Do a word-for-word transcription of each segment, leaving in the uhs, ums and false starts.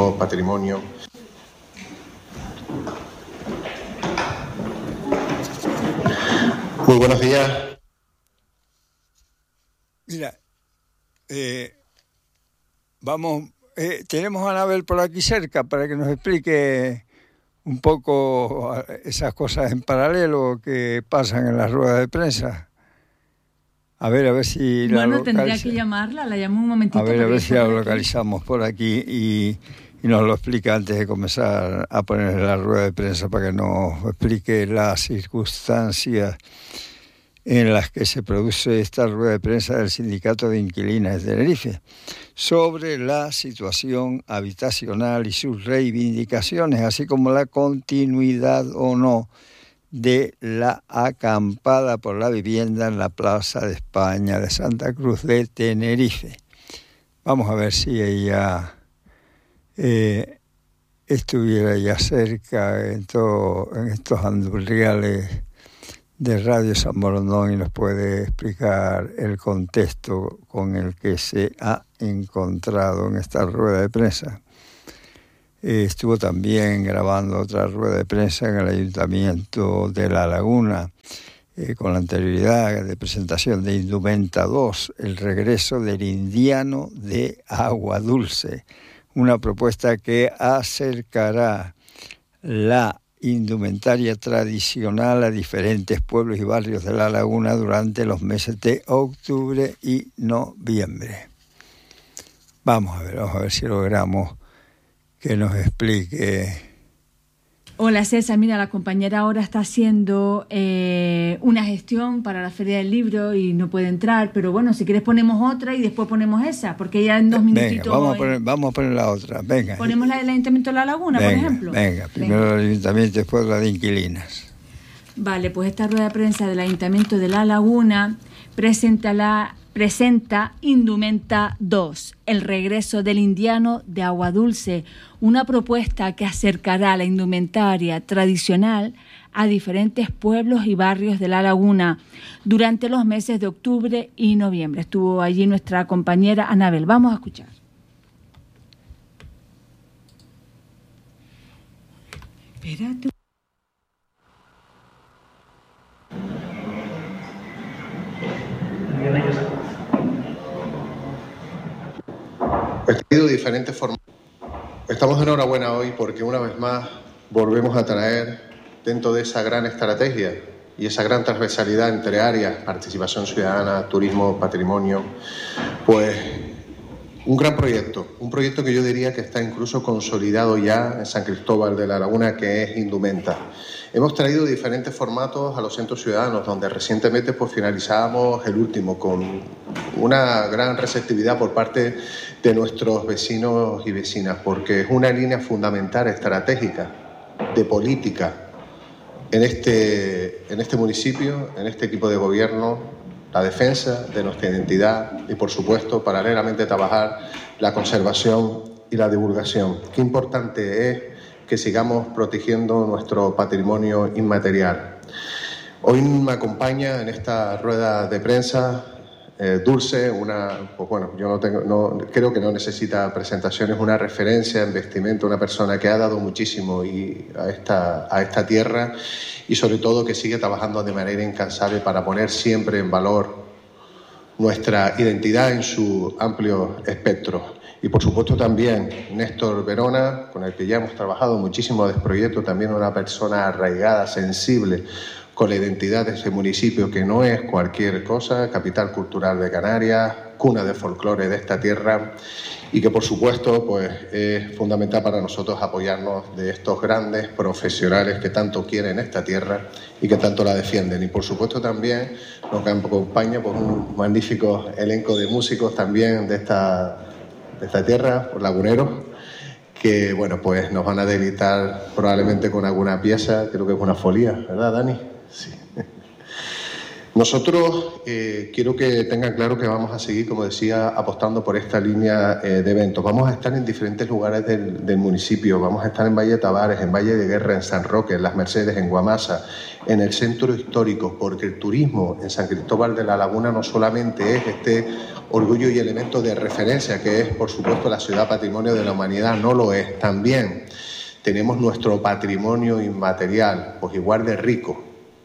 turismo, patrimonio. Muy buenos días. Mira, eh, vamos, eh, tenemos a Anabel por aquí cerca para que nos explique un poco esas cosas en paralelo que pasan en las ruedas de prensa. A ver, a ver si bueno, la tendría que llamarla, la llamo un momentito. A ver, a ver si la localizamos por aquí y, y nos lo explica antes de comenzar a poner la rueda de prensa para que nos explique las circunstancias en las que se produce esta rueda de prensa del Sindicato de Inquilinas de Tenerife sobre la situación habitacional y sus reivindicaciones, así como la continuidad o no de la acampada por la vivienda en la Plaza de España de Santa Cruz de Tenerife. Vamos a ver si ella eh, estuviera ya cerca en, todo, en estos andurriales de Radio San Borondón y nos puede explicar el contexto con el que se ha encontrado en esta rueda de prensa. Eh, estuvo también grabando otra rueda de prensa en el Ayuntamiento de La Laguna, eh, con la anterioridad de presentación de Indumenta dos, el regreso del indiano de Agua Dulce, una propuesta que acercará la indumentaria tradicional a diferentes pueblos y barrios de La Laguna durante los meses de octubre y noviembre. Vamos a ver, vamos a ver si logramos que nos explique. Hola César, mira, la compañera ahora está haciendo eh, una gestión para la Feria del Libro y no puede entrar, pero bueno, si quieres ponemos otra y después ponemos esa, porque ya en dos minutitos... Venga, vamos a poner, vamos a poner la otra, venga. Ponemos la del Ayuntamiento de La Laguna, venga, por ejemplo. Venga, primero venga. El Ayuntamiento, después la de Inquilinas. Vale, pues esta rueda de prensa del Ayuntamiento de La Laguna presenta la... presenta Indumenta dos, el regreso del indiano de Agua Dulce, una propuesta que acercará la indumentaria tradicional a diferentes pueblos y barrios de La Laguna durante los meses de octubre y noviembre. Estuvo allí nuestra compañera Anabel. Vamos a escuchar. Espérate. Pues he tenido diferentes formas. Estamos de enhorabuena hoy porque una vez más volvemos a traer dentro de esa gran estrategia y esa gran transversalidad entre áreas, participación ciudadana, turismo, patrimonio, pues un gran proyecto, un proyecto que yo diría que está incluso consolidado ya en San Cristóbal de La Laguna, que es Indumenta. Hemos traído diferentes formatos a los centros ciudadanos, donde recientemente pues finalizábamos el último con una gran receptividad por parte de nuestros vecinos y vecinas, porque es una línea fundamental, estratégica, de política en este, en este municipio, en este equipo de gobierno, la defensa de nuestra identidad y, por supuesto, paralelamente trabajar la conservación y la divulgación. Qué importante es que sigamos protegiendo nuestro patrimonio inmaterial. Hoy me acompaña en esta rueda de prensa eh, Dulce, una, pues bueno, yo no tengo, no, creo que no necesita presentaciones, una referencia en vestimenta, una persona que ha dado muchísimo y a esta, a esta tierra y sobre todo que sigue trabajando de manera incansable para poner siempre en valor nuestra identidad en su amplio espectro. Y por supuesto también Néstor Verona, con el que ya hemos trabajado muchísimo de este proyecto, también una persona arraigada, sensible con la identidad de este municipio, que no es cualquier cosa, capital cultural de Canarias, cuna de folclore de esta tierra, y que por supuesto pues es fundamental para nosotros apoyarnos de estos grandes profesionales que tanto quieren esta tierra y que tanto la defienden. Y por supuesto también nos acompaña pues, un magnífico elenco de músicos también de esta de esta tierra, por laguneros, que bueno, pues nos van a deleitar probablemente con alguna pieza, creo que es una folía, ¿verdad, Dani? Sí. Nosotros eh, quiero que tengan claro que vamos a seguir, como decía, apostando por esta línea eh, de eventos. Vamos a estar en diferentes lugares del, del municipio. Vamos a estar en Valle de Tavares, en Valle de Guerra, en San Roque, en Las Mercedes, en Guamasa, en el centro histórico, porque el turismo en San Cristóbal de la Laguna no solamente es este orgullo y elemento de referencia que es, por supuesto, la ciudad patrimonio de la humanidad, no lo es. También tenemos nuestro patrimonio inmaterial, pues igual de rico,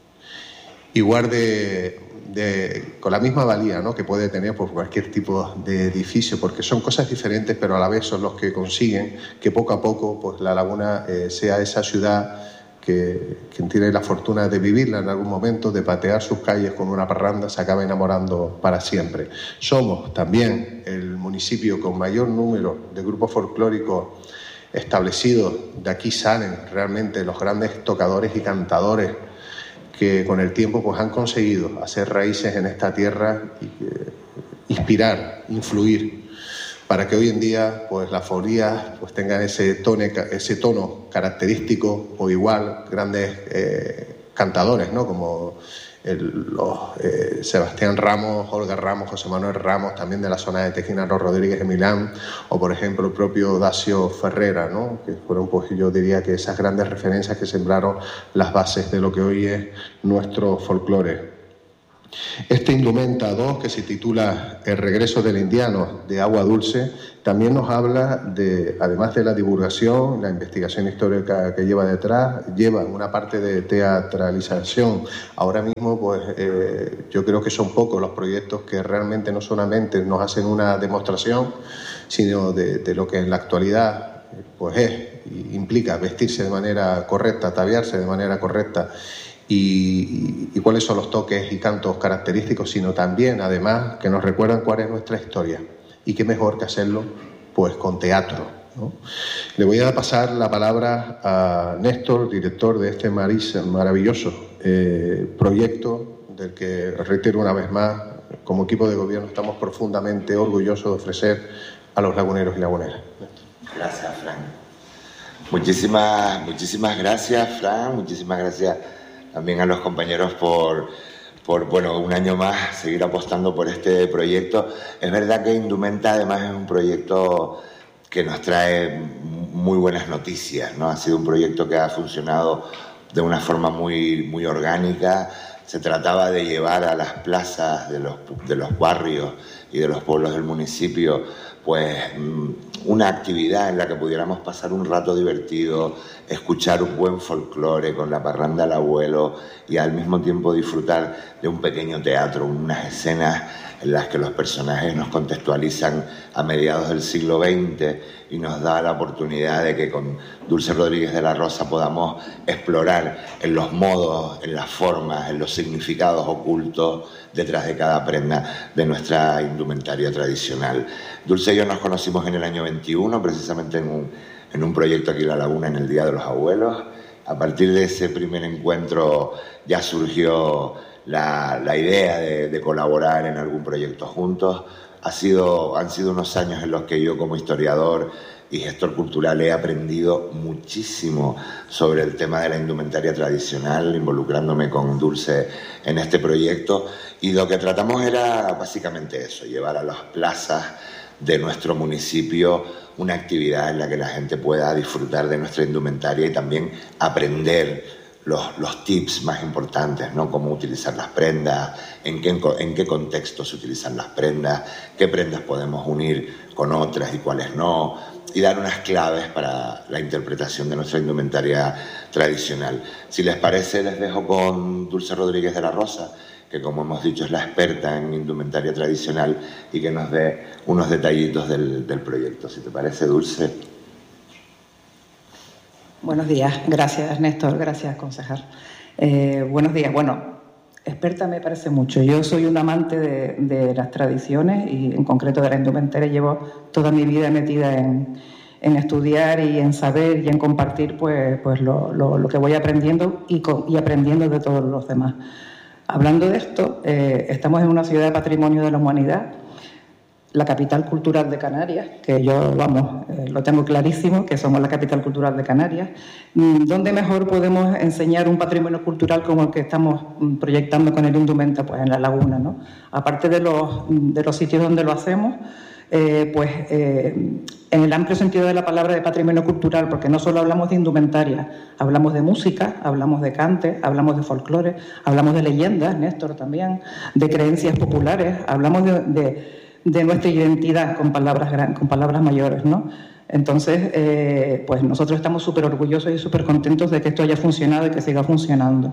igual de, de con la misma valía, ¿no?, que puede tener pues, cualquier tipo de edificio, porque son cosas diferentes, pero a la vez son los que consiguen que poco a poco pues, la Laguna eh, sea esa ciudad que quien tiene la fortuna de vivirla en algún momento, de patear sus calles con una parranda, se acaba enamorando para siempre. Somos también el municipio con mayor número de grupos folclóricos establecidos. De aquí salen realmente los grandes tocadores y cantadores que con el tiempo pues, han conseguido hacer raíces en esta tierra y eh, inspirar, influir, para que hoy en día pues, las folías pues, tengan ese, tone, ese tono característico o igual, grandes eh, cantadores, ¿no?, como el, los, eh, Sebastián Ramos, Olga Ramos, José Manuel Ramos, también de la zona de Tejinas Rodríguez de Milán, o por ejemplo el propio Dacio Ferrera, ¿no?, que fueron, pues yo diría que esas grandes referencias que sembraron las bases de lo que hoy es nuestro folclore. Este Indumenta dos, que se titula El regreso del indiano de Agua Dulce, también nos habla de, además de la divulgación, la investigación histórica que lleva detrás, lleva una parte de teatralización. Ahora mismo, pues eh, yo creo que son pocos los proyectos que realmente no solamente nos hacen una demostración, sino de, de lo que en la actualidad pues es, implica vestirse de manera correcta, ataviarse de manera correcta. Y, y, y cuáles son los toques y cantos característicos, sino también, además, que nos recuerdan cuál es nuestra historia. Y qué mejor que hacerlo, pues, con teatro, ¿no? Le voy a pasar la palabra a Néstor, director de este maravilloso eh, proyecto, del que, reitero una vez más, como equipo de gobierno estamos profundamente orgullosos de ofrecer a los laguneros y laguneras. Gracias, Fran. Muchísimas, muchísimas gracias, Fran. Muchísimas gracias también a los compañeros por, por, bueno, un año más seguir apostando por este proyecto. Es verdad que Indumenta además es un proyecto que nos trae muy buenas noticias, ¿no? Ha sido un proyecto que ha funcionado de una forma muy, muy orgánica. Se trataba de llevar a las plazas de los, de los barrios y de los pueblos del municipio pues una actividad en la que pudiéramos pasar un rato divertido, escuchar un buen folclore con la parranda al abuelo y al mismo tiempo disfrutar de un pequeño teatro, unas escenas en las que los personajes nos contextualizan a mediados del siglo veinte y nos da la oportunidad de que con Dulce Rodríguez de la Rosa podamos explorar en los modos, en las formas, en los significados ocultos detrás de cada prenda de nuestra indumentaria tradicional. Dulce y yo nos conocimos en el año veintiuno, precisamente en un, en un proyecto aquí en La Laguna, en el Día de los Abuelos. A partir de ese primer encuentro ya surgió la, la idea de, de colaborar en algún proyecto juntos. Ha sido, han sido unos años en los que yo, como historiador y gestor cultural, he aprendido muchísimo sobre el tema de la indumentaria tradicional, involucrándome con Dulce en este proyecto. Y lo que tratamos era básicamente eso, llevar a las plazas de nuestro municipio una actividad en la que la gente pueda disfrutar de nuestra indumentaria y también aprender los, los tips más importantes, ¿no? Cómo utilizar las prendas, en qué, en qué contexto se utilizan las prendas, qué prendas podemos unir con otras y cuáles no, y dar unas claves para la interpretación de nuestra indumentaria tradicional. Si les parece, les dejo con Dulce Rodríguez de la Rosa, que como hemos dicho es la experta en indumentaria tradicional y que nos dé unos detallitos del, del proyecto. Si te parece, Dulce. Buenos días. Gracias, Néstor. Gracias, concejal. Eh, buenos días. Bueno, experta me parece mucho. Yo soy un amante de, de las tradiciones y en concreto de la indumentaria. Llevo toda mi vida metida en, en estudiar y en saber y en compartir pues, pues lo, lo, lo que voy aprendiendo y, con, y aprendiendo de todos los demás. Hablando de esto, eh, estamos en una ciudad de patrimonio de la humanidad. la capital cultural de Canarias, que yo, vamos, eh, lo tengo clarísimo, que somos la capital cultural de Canarias. ¿Dónde mejor podemos enseñar un patrimonio cultural como el que estamos proyectando con el Indumenta? Pues en La Laguna, ¿no? Aparte de los, de los sitios donde lo hacemos, eh, pues eh, en el amplio sentido de la palabra de patrimonio cultural, porque no solo hablamos de indumentaria, hablamos de música, hablamos de cante, hablamos de folclore, hablamos de leyendas, Néstor también, de creencias populares, hablamos de, de, de nuestra identidad con palabras, con palabras mayores, ¿no? Entonces, eh, pues nosotros estamos súper orgullosos y súper contentos de que esto haya funcionado y que siga funcionando.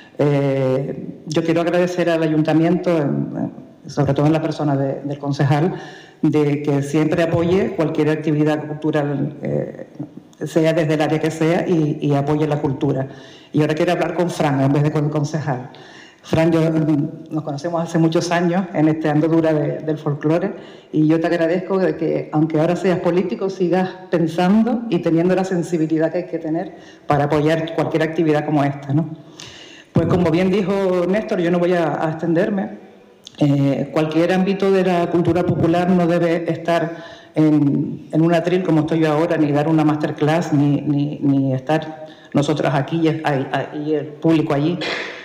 Eh, yo quiero agradecer al Ayuntamiento, sobre todo en la persona de, del concejal, de que siempre apoye cualquier actividad cultural, eh, sea desde el área que sea, y, y apoye la cultura. Y ahora quiero hablar con Fran en vez de con el concejal. Fran, yo, nos conocemos hace muchos años en esta andadura de, del folclore, y yo te agradezco de que, aunque ahora seas político, sigas pensando y teniendo la sensibilidad que hay que tener para apoyar cualquier actividad como esta, ¿no? Pues como bien dijo Néstor, yo no voy a, a extenderme. Eh, cualquier ámbito de la cultura popular no debe estar en, en un atril como estoy yo ahora, ni dar una masterclass, ni, ni, ni estar nosotros aquí y, y el público allí.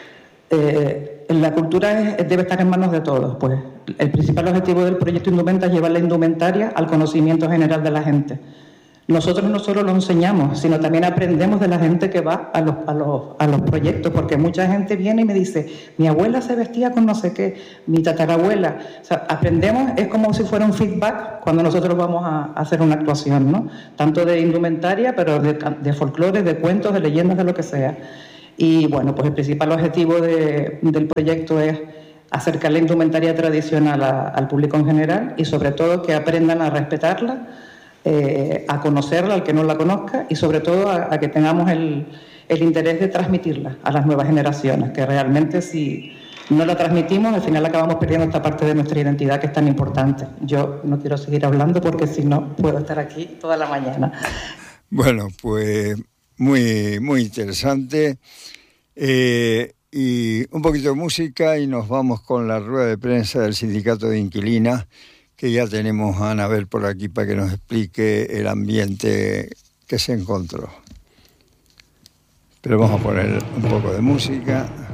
Eh, la cultura es, debe estar en manos de todos. Pues el principal objetivo del proyecto Indumenta es llevar la indumentaria al conocimiento general de la gente. Nosotros no solo lo enseñamos, sino también aprendemos de la gente que va a los, a los, a los proyectos, porque mucha gente viene y me dice, mi abuela se vestía con no sé qué, mi tatarabuela. O sea, aprendemos, es como si fuera un feedback cuando nosotros vamos a, a hacer una actuación, ¿no? Tanto de indumentaria, pero de, de folclore, de cuentos, de leyendas, de lo que sea. Y bueno, pues el principal objetivo de, del proyecto es acercar la indumentaria tradicional a, al público en general, y sobre todo que aprendan a respetarla, Eh, a conocerla, al que no la conozca, y sobre todo a, a que tengamos el, el interés de transmitirla a las nuevas generaciones, que realmente si no la transmitimos, al final acabamos perdiendo esta parte de nuestra identidad que es tan importante. Yo no quiero seguir hablando porque si no puedo estar aquí toda la mañana. Bueno, pues muy, muy interesante. Eh, y un poquito de música y nos vamos con la rueda de prensa del Sindicato de Inquilinas, que ya tenemos a Anabel por aquí para que nos explique el ambiente que se encontró. Pero vamos a poner un poco de música.